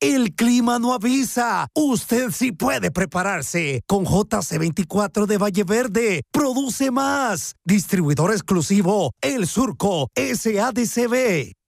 El clima no avisa. Usted sí puede prepararse. Con JC24 de Valle Verde, produce más. Distribuidor exclusivo, El Surco, SADCB.